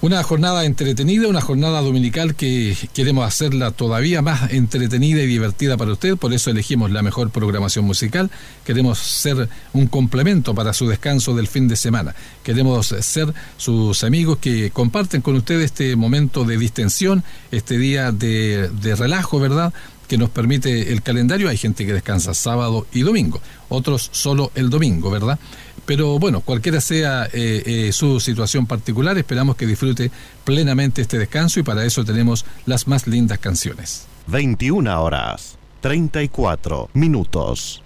Una jornada entretenida, una jornada dominical que queremos hacerla todavía más entretenida y divertida para usted, por eso elegimos la mejor programación musical. Queremos ser un complemento para su descanso del fin de semana. Queremos ser sus amigos que comparten con usted este momento de distensión, este día de relajo, ¿verdad?, que nos permite el calendario. Hay gente que descansa sábado y domingo, otros solo el domingo, ¿verdad? Pero bueno, cualquiera sea su situación particular, esperamos que disfrute plenamente este descanso y para eso tenemos las más lindas canciones. 21 horas, 34 minutos.